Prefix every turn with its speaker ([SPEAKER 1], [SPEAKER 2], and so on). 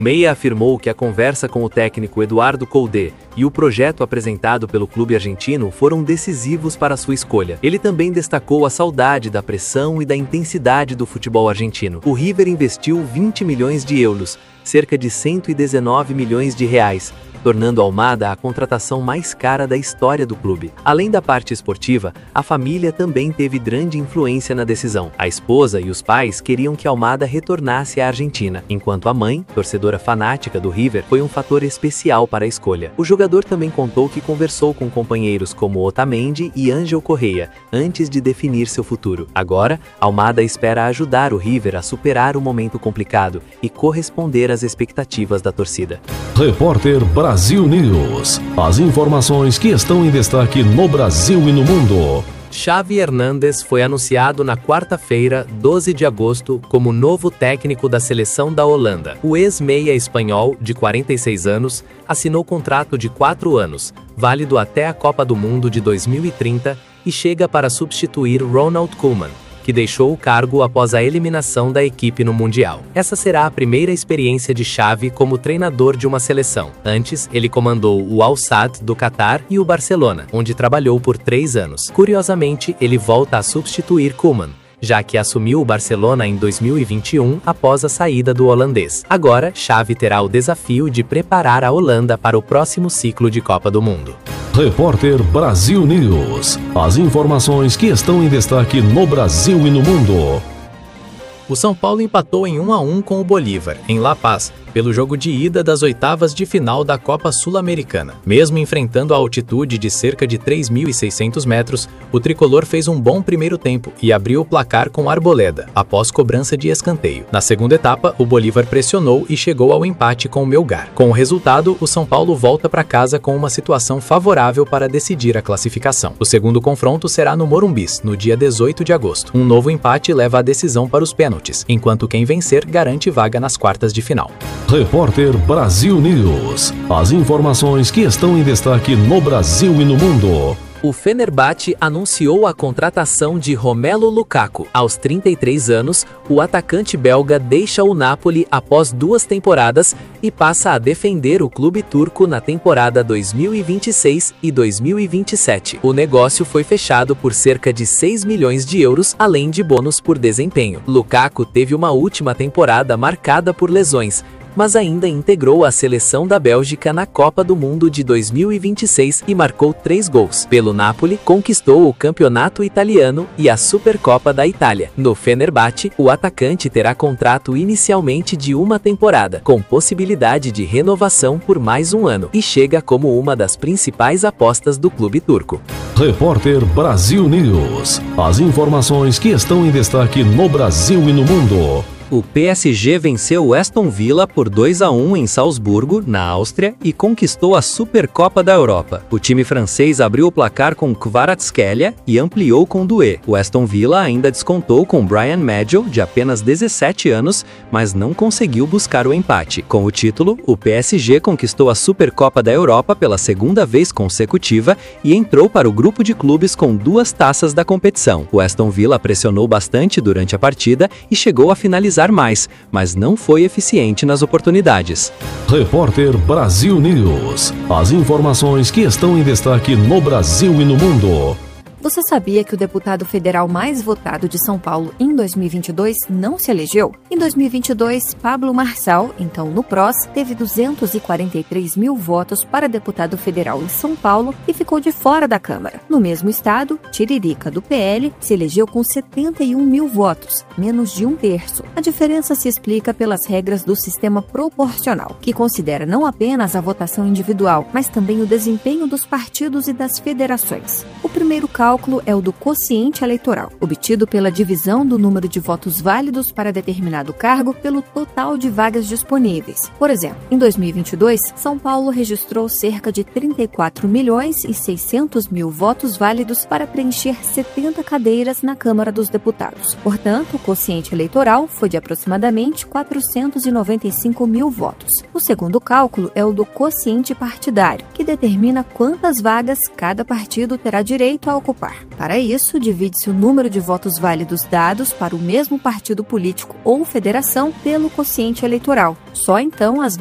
[SPEAKER 1] Meia afirmou que a conversa com o técnico Eduardo Coudet e o projeto apresentado pelo clube argentino foram decisivos para sua escolha. Ele também destacou a saudade da pressão e da intensidade do futebol argentino. O River investiu 20 milhões de euros, cerca de 119 milhões de reais, tornando Almada a contratação mais cara da história do clube. Além da parte esportiva, a família também teve grande influência na decisão. A esposa e os pais queriam que Almada retornasse à Argentina, enquanto a mãe, torcedora fanática do River, foi um fator especial para a escolha. O jogador também contou que conversou com companheiros como Otamendi e Ángel Correia, antes de definir seu futuro. Agora, Almada espera ajudar o River a superar o momento complicado e corresponder às expectativas da torcida.
[SPEAKER 2] Repórter Brasil News. As informações que estão em destaque no Brasil e no mundo.
[SPEAKER 1] Xavi Hernández foi anunciado na quarta-feira, 12 de agosto, como novo técnico da seleção da Holanda. O ex-meia espanhol, de 46 anos, assinou contrato de 4 anos, válido até a Copa do Mundo de 2030, e chega para substituir Ronald Koeman, que deixou o cargo após a eliminação da equipe no Mundial. Essa será a primeira experiência de Xavi como treinador de uma seleção. Antes, ele comandou o Al Sadd do Catar e o Barcelona, onde trabalhou por 3 anos. Curiosamente, ele volta a substituir Koeman, já que assumiu o Barcelona em 2021 após a saída do holandês. Agora, Xavi terá o desafio de preparar a Holanda para o próximo ciclo de Copa do Mundo.
[SPEAKER 2] Repórter Brasil News. As informações que estão em destaque no Brasil e no mundo.
[SPEAKER 1] O São Paulo empatou em 1-1 com o Bolívar, em La Paz, pelo jogo de ida das oitavas de final da Copa Sul-Americana. Mesmo enfrentando a altitude de cerca de 3.600 metros, o tricolor fez um bom primeiro tempo e abriu o placar com Arboleda, após cobrança de escanteio. Na segunda etapa, o Bolívar pressionou e chegou ao empate com o Melgar. Com o resultado, o São Paulo volta para casa com uma situação favorável para decidir a classificação. O segundo confronto será no Morumbis, no dia 18 de agosto. Um novo empate leva a decisão para os pênaltis, enquanto quem vencer garante vaga nas quartas de final.
[SPEAKER 2] Repórter Brasil News. As informações que estão em destaque no Brasil e no mundo.
[SPEAKER 1] O Fenerbahçe anunciou a contratação de Romelu Lukaku. Aos 33 anos, o atacante belga deixa o Napoli após 2 temporadas e passa a defender o clube turco na temporada 2026 e 2027. O negócio foi fechado por cerca de 6 milhões de euros, além de bônus por desempenho. Lukaku teve uma última temporada marcada por lesões, mas ainda integrou a seleção da Bélgica na Copa do Mundo de 2026 e marcou 3 gols. Pelo Napoli, conquistou o campeonato italiano e a Supercopa da Itália. No Fenerbahçe, o atacante terá contrato inicialmente de 1 temporada, com possibilidade de renovação por mais 1 ano, e chega como uma das principais apostas do clube turco.
[SPEAKER 2] Repórter Brasil News. As informações que estão em destaque no Brasil e no mundo.
[SPEAKER 3] O PSG venceu o Aston Villa por 2-1 em Salzburgo, na Áustria, e conquistou a Supercopa da Europa. O time francês abriu o placar com Kvaratskhelia e ampliou com Doué. O Aston Villa ainda descontou com Brian Maggio, de apenas 17 anos, mas não conseguiu buscar o empate. Com o título, o PSG conquistou a Supercopa da Europa pela 2ª vez consecutiva e entrou para o grupo de clubes com 2 taças da competição. O Aston Villa pressionou bastante durante a partida e chegou a finalizar mais, mas não foi eficiente nas oportunidades.
[SPEAKER 2] Repórter Brasil News. As informações que estão em destaque no Brasil e no mundo.
[SPEAKER 4] Você sabia que o deputado federal mais votado de São Paulo em 2022 não se elegeu? Em 2022, Pablo Marçal, então no PROS, teve 243 mil votos para deputado federal em São Paulo e ficou de fora da Câmara. No mesmo estado, Tiririca, do PL, se elegeu com 71 mil votos, menos de 1/3. A diferença se explica pelas regras do sistema proporcional, que considera não apenas a votação individual, mas também o desempenho dos partidos e das federações. O primeiro cálculo é o do quociente eleitoral, obtido pela divisão do número de votos válidos para determinado cargo pelo total de vagas disponíveis. Por exemplo, em 2022, São Paulo registrou cerca de 34.600.000 votos válidos para preencher 70 cadeiras na Câmara dos Deputados. Portanto, o quociente eleitoral foi de aproximadamente 495 mil votos. O segundo cálculo é o do quociente partidário, que determina quantas vagas cada partido terá direito a ocupar participar. Para isso, divide-se o número de votos válidos dados para o mesmo partido político ou federação pelo quociente eleitoral. Só então as